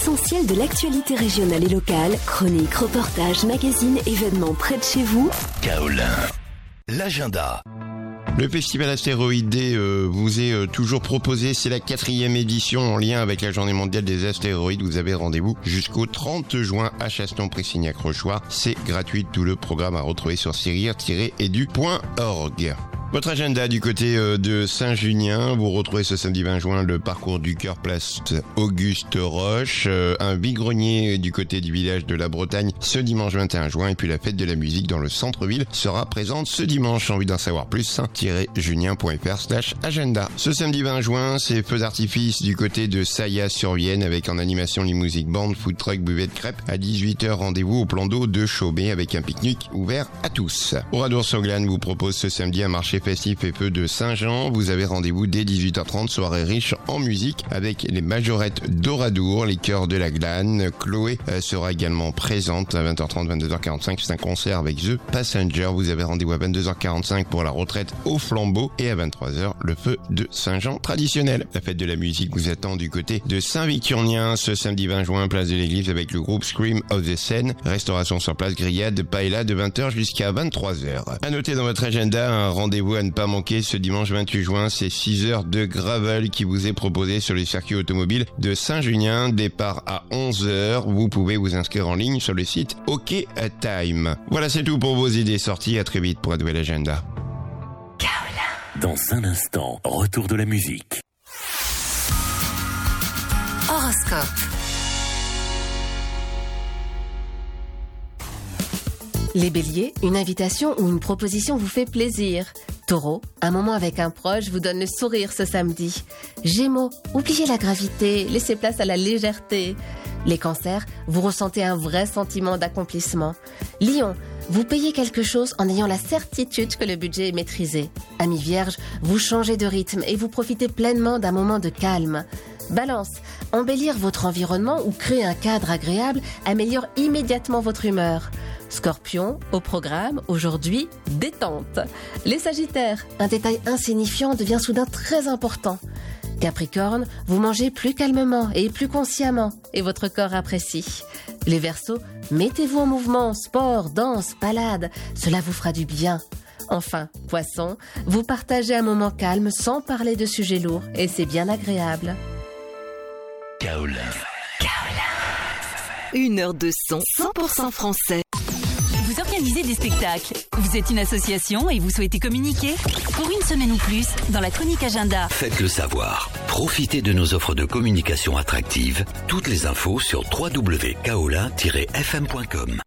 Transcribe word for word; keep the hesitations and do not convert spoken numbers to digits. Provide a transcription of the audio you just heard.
L'essentiel de l'actualité régionale et locale, chroniques, reportages, magazines, événements près de chez vous. Kaolin, l'agenda. Le festival Astéroïdé euh, vous est euh, toujours proposé, c'est la quatrième édition en lien avec la journée mondiale des astéroïdes. Vous avez rendez-vous jusqu'au trente juin à Chaston-Pressignac-Rochoir. C'est gratuit, tout le programme à retrouver sur cyrir tiret edu point org. Votre agenda du côté de Saint-Junien, vous retrouvez ce samedi vingt juin le parcours du cœur place Auguste Roche, un vide-grenier du côté du village de la Bretagne ce dimanche vingt et un juin, et puis la fête de la musique dans le centre-ville sera présente ce dimanche. Envie d'en savoir plus, tiret junien point fr slash agenda. Ce samedi vingt juin, c'est feux d'artifice du côté de Saillat-sur-Vienne avec en animation les music band, food truck, buvette crêpes. À dix-huit heures, rendez-vous au plan d'eau de Chaumet avec un pique-nique ouvert à tous. Oradour-sur-Glane vous propose ce samedi un marché festif et feu de Saint-Jean. Vous avez rendez-vous dès dix-huit heures trente, soirée riche en musique avec les majorettes d'Oradour, les chœurs de la Glane. Chloé sera également présente à vingt heures trente, vingt-deux heures quarante-cinq. C'est un concert avec The Passenger. Vous avez rendez-vous à vingt-deux heures quarante-cinq pour la retraite au flambeau et à vingt-trois heures, le feu de Saint-Jean traditionnel. La fête de la musique vous attend du côté de Saint-Victurnien ce samedi vingt juin, place de l'église avec le groupe Scream of the Seine. Restauration sur place, grillade, paella de vingt heures jusqu'à vingt-trois heures. À noter dans votre agenda un rendez-vous à ne pas manquer ce dimanche vingt-huit juin, c'est six heures de gravel qui vous est proposé sur les circuits automobiles de Saint-Junien, départ à onze heures. Vous pouvez vous inscrire en ligne sur le site OK Time. Voilà, c'est tout pour vos idées sorties. À très vite pour un nouvel agenda. Dans un instant, retour de la musique. Horoscope. Les béliers, une invitation ou une proposition vous fait plaisir. Taureau, un moment avec un proche vous donne le sourire ce samedi. Gémeaux, oubliez la gravité, laissez place à la légèreté. Les cancers, vous ressentez un vrai sentiment d'accomplissement. Lion, vous payez quelque chose en ayant la certitude que le budget est maîtrisé. Amis vierges, vous changez de rythme et vous profitez pleinement d'un moment de calme. Balance, embellir votre environnement ou créer un cadre agréable améliore immédiatement votre humeur. Scorpion, au programme, aujourd'hui, détente. Les Sagittaires, un détail insignifiant devient soudain très important. Capricorne, vous mangez plus calmement et plus consciemment et votre corps apprécie. Les Verseaux, mettez-vous en mouvement, sport, danse, balade, cela vous fera du bien. Enfin, Poisson, vous partagez un moment calme sans parler de sujets lourds et c'est bien agréable. Kaolin. Une heure de son cent pour cent français. Vous organisez des spectacles, vous êtes une association et vous souhaitez communiquer? Pour une semaine ou plus, dans la chronique agenda. Faites-le savoir. Profitez de nos offres de communication attractives. Toutes les infos sur w w w point kaolin tiret f m point com.